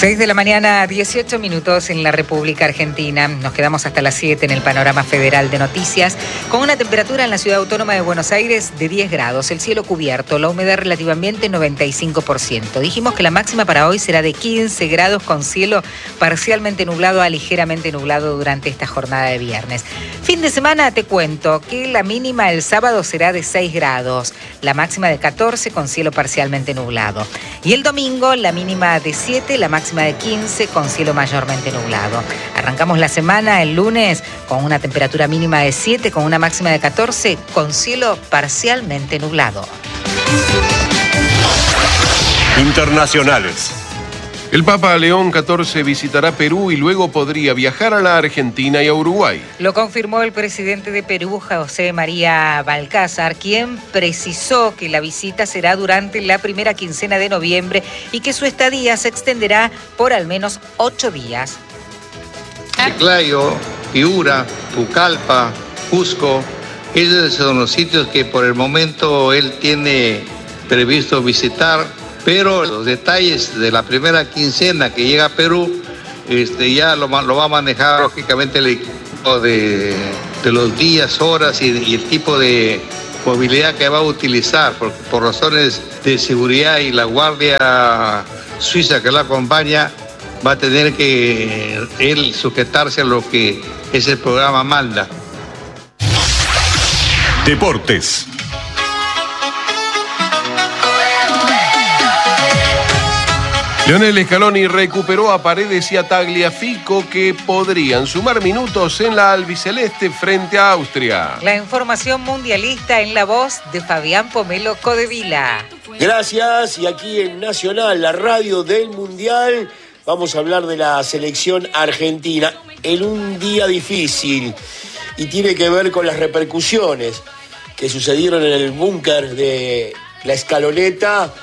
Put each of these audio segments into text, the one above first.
6 de la mañana, 18 minutos en la República Argentina. Nos quedamos hasta las 7 en el panorama federal de noticias, con una temperatura en la ciudad autónoma de Buenos Aires de 10 grados, el cielo cubierto, la humedad relativa ambiente 95%. Dijimos que la máxima para hoy será de 15 grados con cielo parcialmente nublado a ligeramente nublado durante esta jornada de viernes. Fin de semana te cuento que la mínima el sábado será de 6 grados, la máxima de 14 con cielo parcialmente nublado. Y el domingo la mínima de 7, la máxima de 15 con cielo mayormente nublado. Arrancamos la semana el lunes con una temperatura mínima de 7 con una máxima de 14 con cielo parcialmente nublado. Internacionales. El Papa León XIV visitará Perú y luego podría viajar a la Argentina y a Uruguay. Lo confirmó el presidente de Perú, José María Balcázar, quien precisó que la visita será durante la primera quincena de noviembre y que su estadía se extenderá por al menos 8 días. Chiclayo, Piura, Pucallpa, Cusco, esos son los sitios que por el momento él tiene previsto visitar. Pero los detalles de la primera quincena que llega a Perú, ya lo va a manejar lógicamente el equipo de los días, horas y el tipo de movilidad que va a utilizar, porque por razones de seguridad y la guardia suiza que lo acompaña, va a tener que él sujetarse a lo que ese programa manda. Deportes. Lionel Scaloni recuperó a Paredes y a Tagliafico, que podrían sumar minutos en la albiceleste frente a Austria. La información mundialista en la voz de Fabián Pomelo Codevila. Gracias, y aquí en Nacional, la radio del Mundial, vamos a hablar de la selección argentina en un día difícil y tiene que ver con las repercusiones que sucedieron en el búnker de la Escaloneta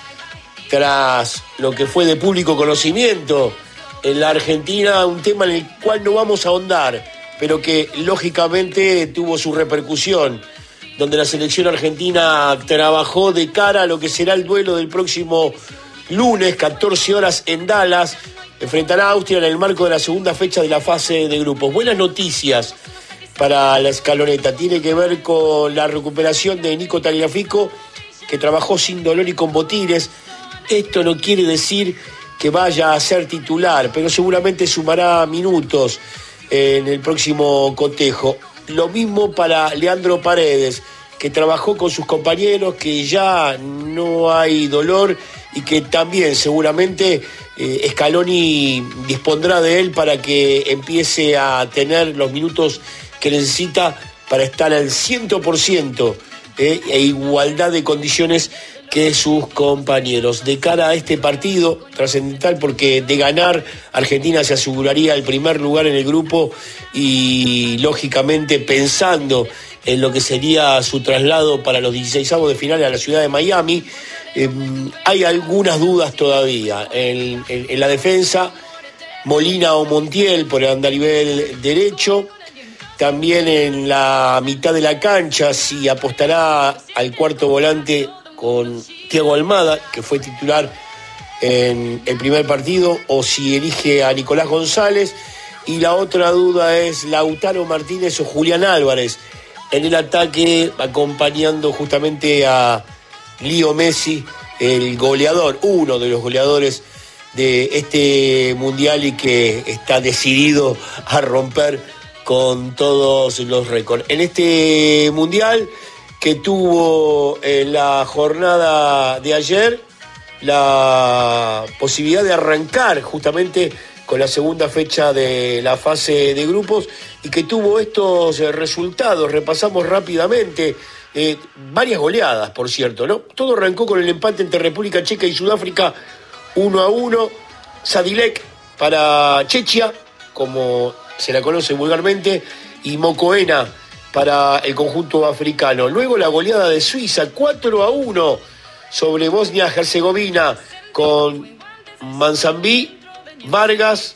tras lo que fue de público conocimiento en la Argentina, un tema en el cual no vamos a ahondar, pero que lógicamente tuvo su repercusión, donde la selección argentina trabajó de cara a lo que será el duelo del próximo lunes, 14 horas en Dallas, enfrentará a Austria en el marco de la segunda fecha de la fase de grupos. Buenas noticias para la Escaloneta, tiene que ver con la recuperación de Nico Tagliafico, que trabajó sin dolor y con botines. Esto no quiere decir que vaya a ser titular, pero seguramente sumará minutos en el próximo cotejo. Lo mismo para Leandro Paredes, que trabajó con sus compañeros, que ya no hay dolor y que también seguramente Scaloni dispondrá de él para que empiece a tener los minutos que necesita para estar al 100% e igualdad de condiciones que sus compañeros. De cara a este partido trascendental, porque de ganar Argentina se aseguraría el primer lugar en el grupo y lógicamente pensando en lo que sería su traslado para los 16avos de final a la ciudad de Miami, hay algunas dudas todavía en la defensa. Molina o Montiel por el andarivel derecho, también en la mitad de la cancha si apostará al cuarto volante con Thiago Almada, que fue titular en el primer partido, o si elige a Nicolás González. Y la otra duda es Lautaro Martínez o Julián Álvarez en el ataque, acompañando justamente a Leo Messi, el goleador, uno de los goleadores de este mundial y que está decidido a romper con todos los récords. En este mundial que tuvo en la jornada de ayer la posibilidad de arrancar justamente con la segunda fecha de la fase de grupos y que tuvo estos resultados. Repasamos rápidamente varias goleadas, por cierto, ¿no? Todo arrancó con el empate entre República Checa y Sudáfrica 1-1. Sadilek para Chechia, como se la conoce vulgarmente, y Mokoena para el conjunto africano. Luego la goleada de Suiza 4-1 sobre Bosnia-Herzegovina con Manzambí, Vargas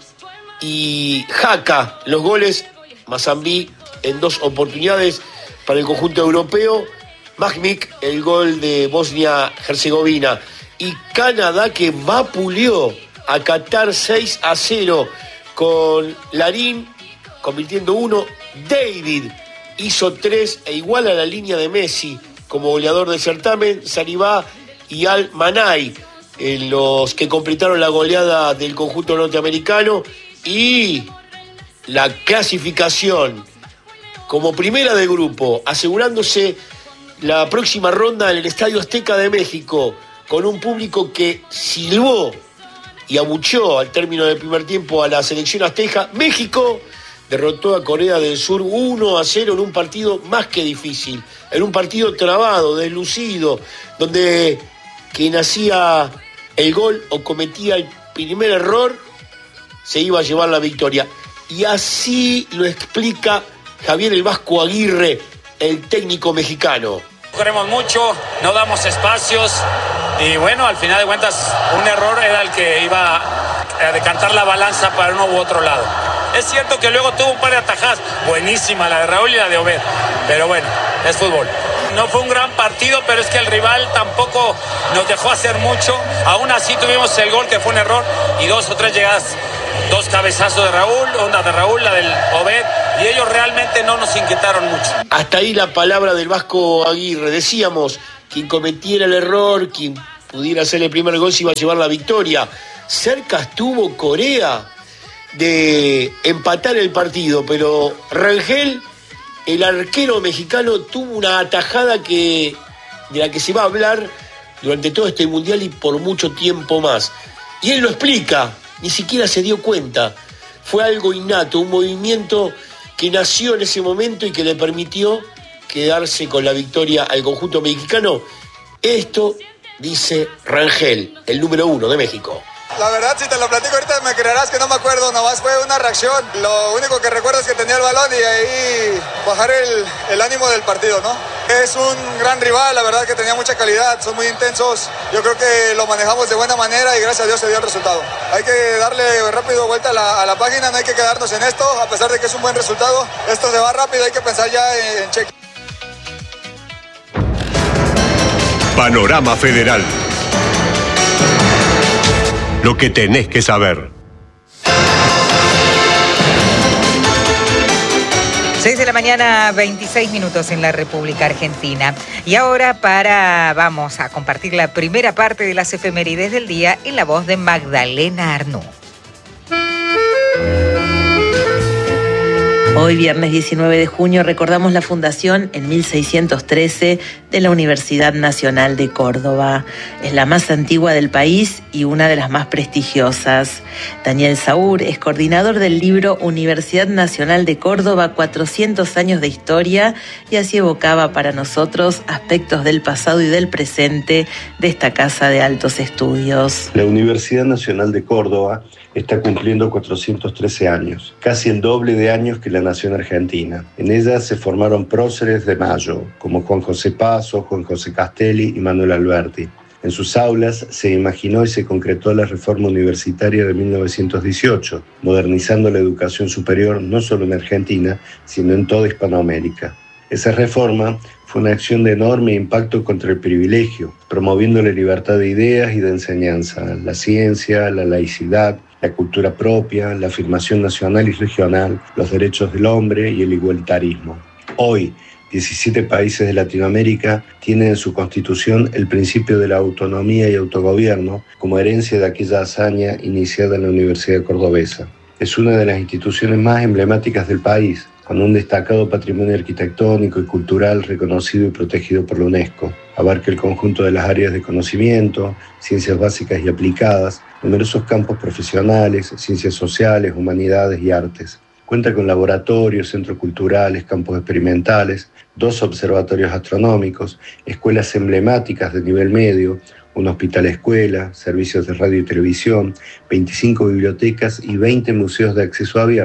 y Jaca. Los goles, Manzambí en 2 oportunidades para el conjunto europeo, Magmik el gol de Bosnia-Herzegovina. Y Canadá, que vapuleó a Qatar 6-0 con Larín convirtiendo 1, David hizo 3 e igual a la línea de Messi como goleador del certamen, Saribá y Al-Manai, los que completaron la goleada del conjunto norteamericano y la clasificación como primera de grupo, asegurándose la próxima ronda en el Estadio Azteca de México, con un público que silbó y abucheó al término del primer tiempo a la selección azteca. México derrotó a Corea del Sur 1-0 en un partido más que difícil, en un partido trabado, deslucido, donde quien hacía el gol o cometía el primer error se iba a llevar la victoria. Y así lo explica Javier el Vasco Aguirre, el técnico mexicano. Corremos mucho, no damos espacios y bueno, al final de cuentas un error era el que iba a decantar la balanza para uno u otro lado. Es cierto que luego tuvo un par de atajadas, buenísima la de Raúl y la de Obed, pero bueno, es fútbol. No fue un gran partido, pero es que el rival tampoco nos dejó hacer mucho. Aún así tuvimos el gol que fue un error y 2 o 3 llegadas, 2 cabezazos de Raúl, una de Raúl, la del Obed, y ellos realmente no nos inquietaron mucho. Hasta ahí la palabra del Vasco Aguirre. Decíamos, quien cometiera el error, quien pudiera hacer el primer gol se iba a llevar la victoria. Cerca estuvo Corea de empatar el partido, pero Rangel, el arquero mexicano, tuvo una atajada de la que se va a hablar durante todo este mundial y por mucho tiempo más. Y él lo explica, ni siquiera se dio cuenta. Fue algo innato, un movimiento que nació en ese momento y que le permitió quedarse con la victoria al conjunto mexicano. Esto dice Rangel, el número 1 de México. La verdad, si te lo platico ahorita me creerás que no me acuerdo, nomás fue una reacción. Lo único que recuerdo es que tenía el balón y ahí bajar el ánimo del partido, ¿no? Es un gran rival, la verdad que tenía mucha calidad, son muy intensos. Yo creo que lo manejamos de buena manera y gracias a Dios se dio el resultado. Hay que darle rápido vuelta a la página, no hay que quedarnos en esto, a pesar de que es un buen resultado. Esto se va rápido, hay que pensar ya en cheque. Panorama Federal. Lo que tenés que saber. 6 de la mañana, 26 minutos en la República Argentina. Y ahora vamos a compartir la primera parte de las efemérides del día en la voz de Magdalena Arnú. Hoy, viernes 19 de junio, recordamos la fundación en 1613 de la Universidad Nacional de Córdoba. Es la más antigua del país y una de las más prestigiosas. Daniel Saúr es coordinador del libro Universidad Nacional de Córdoba, 400 años de historia, y así evocaba para nosotros aspectos del pasado y del presente de esta casa de altos estudios. La Universidad Nacional de Córdoba está cumpliendo 413 años, casi el doble de años que la nación argentina. En ella se formaron próceres de Mayo, como Juan José Paso, Juan José Castelli y Manuel Alberti. En sus aulas se imaginó y se concretó la reforma universitaria de 1918, modernizando la educación superior no solo en Argentina, sino en toda Hispanoamérica. Esa reforma fue una acción de enorme impacto contra el privilegio, promoviendo la libertad de ideas y de enseñanza, la ciencia, la laicidad, la cultura propia, la afirmación nacional y regional, los derechos del hombre y el igualitarismo. Hoy, 17 países de Latinoamérica tienen en su constitución el principio de la autonomía y autogobierno como herencia de aquella hazaña iniciada en la Universidad Cordobesa. Es una de las instituciones más emblemáticas del país, con un destacado patrimonio arquitectónico y cultural reconocido y protegido por la UNESCO. Abarca el conjunto de las áreas de conocimiento, ciencias básicas y aplicadas, numerosos campos profesionales, ciencias sociales, humanidades y artes. Cuenta con laboratorios, centros culturales, campos experimentales, 2 observatorios astronómicos, escuelas emblemáticas de nivel medio, un hospital escuela, servicios de radio y televisión, 25 bibliotecas y 20 museos de acceso abierto.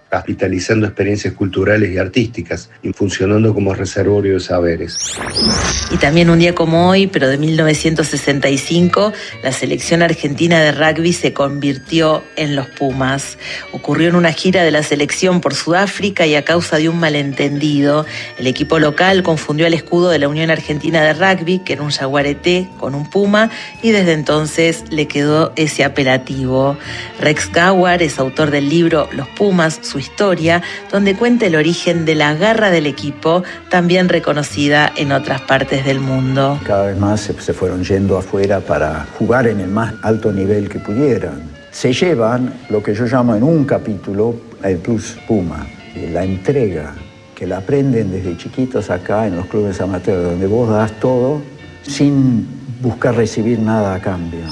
capitalizando experiencias culturales y artísticas y funcionando como reservorio de saberes. Y también un día como hoy, pero de 1965, la selección argentina de rugby se convirtió en los Pumas. Ocurrió en una gira de la selección por Sudáfrica y a causa de un malentendido, el equipo local confundió el escudo de la Unión Argentina de Rugby, que era un jaguarete, con un puma, y desde entonces le quedó ese apelativo. Rex Gawar es autor del libro Los Pumas, su historia, donde cuenta el origen de la garra del equipo, también reconocida en otras partes del mundo. Cada vez más se fueron yendo afuera para jugar en el más alto nivel que pudieran. Se llevan lo que yo llamo en un capítulo el Plus Puma, la entrega, que la aprenden desde chiquitos acá en los clubes amateurs, donde vos das todo sin buscar recibir nada a cambio.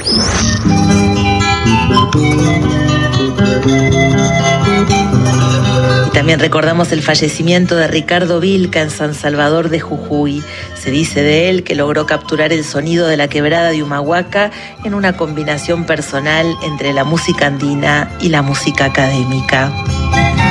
Y también recordamos el fallecimiento de Ricardo Vilca en San Salvador de Jujuy. Se dice de él que logró capturar el sonido de la quebrada de Humahuaca en una combinación personal entre la música andina y la música académica.